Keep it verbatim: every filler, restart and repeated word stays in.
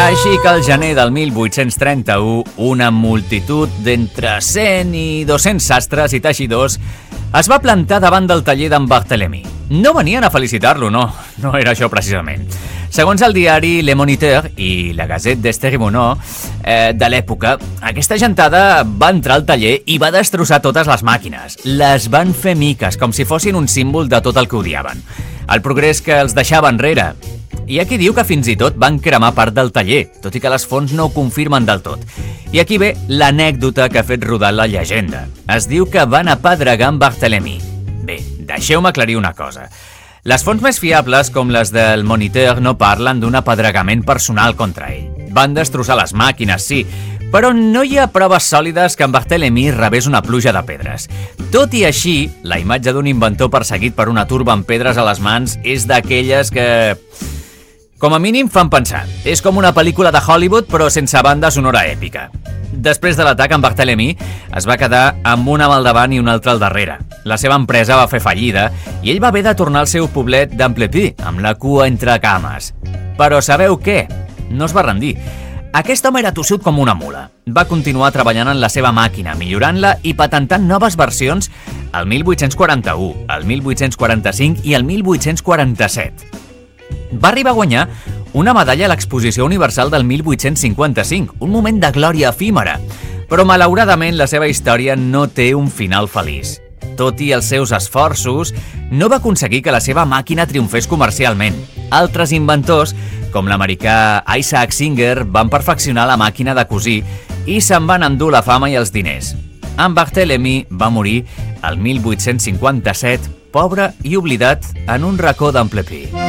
Així que al gener del mil vuit-cents trenta-u, una multitud d'entre cent i dos-cents sastres i teixidors es va plantar davant del taller d'en Barthélemy. No venien a felicitar-lo, no, no era això precisament. Segons el diari Le Moniteur i la Gazette d'Estérimonnot eh, de l'època, aquesta gentada va entrar al taller i va destrossar totes les màquines. Les van fer miques, com si fossin un símbol de tot el que odiaven. El progrés que els deixava enrere. Hi ha qui diu que fins i tot van cremar part del taller, tot i que les fonts no ho confirmen del tot. I aquí ve l'anècdota que ha fet rodar la llegenda. Es diu que van apedregar en Barthélemy. Bé, deixeu-me aclarir una cosa. Les fonts més fiables, com les del Moniteur, no parlen d'un apedregament personal contra ell. Van destrossar les màquines, sí, però no hi ha proves sòlides que en Barthélemy rebés una pluja de pedres. Tot i així, la imatge d'un inventor perseguit per una turba amb pedres a les mans és d'aquelles que, com a mínim, fan pensar. És com una pel·lícula de Hollywood, però sense banda sonora èpica. Després de l'atac, en Barthélemy es va quedar amb una mà al davant i una altra al darrere. La seva empresa va fer fallida i ell va haver de tornar al seu poblet d'Amplepuis, amb la cua entre cames. Però sabeu què? No es va rendir. Aquest home era tossut com una mula. Va continuar treballant en la seva màquina, millorant-la i patentant noves versions el mil vuit-cents quaranta-u, el mil vuit-cents quaranta-cinc i el mil vuit-cents quaranta-set. Va arribar a guanyar una medalla a l'Exposició Universal del mil vuit-cents cinquanta-cinc, un moment de glòria efímera. Però malauradament la seva història no té un final feliç. Tot i els seus esforços, no va aconseguir que la seva màquina triomfés comercialment. Altres inventors, com l'americà Isaac Singer, van perfeccionar la màquina de cosir i se'n van endur la fama i els diners. En Barthélemy va morir el mil vuit-cents cinquanta-set, pobre i oblidat, en un racó d'Amplepuis.